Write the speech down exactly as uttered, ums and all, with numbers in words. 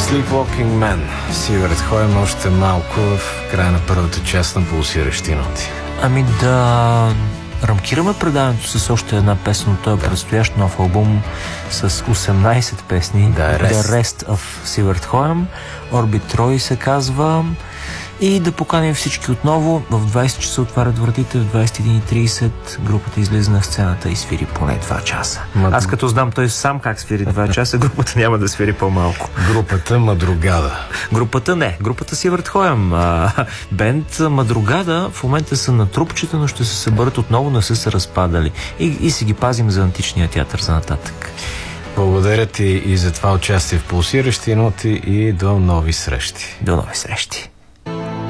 Sleepwalking Man. Сигарет Хоем още малко в края на първата част на Пулсиращи ноти. Ами да рамкираме предаването с още една песен от този предстоящ нов албум с осемнайсет песни. The The Rest, Rest of Сигарет Хоем. Орбит Трой се казва. И да поканим всички отново. В двайсет часа отварят вратите, в двайсет и един и трийсет групата излезе на сцената и свири поне два часа. Мад... Аз като знам той сам как свири два часа, групата няма да свири по-малко. Групата Мадругада. Групата не, групата Сигарет Хоем. Бенд Мадругада в момента са на трупчета, но ще се съберат отново, не са се разпадали. И, и си ги пазим за античния театър за нататък. Благодаря ти и за това участие в Пулсиращи ноти и до нови срещи. До нови срещи.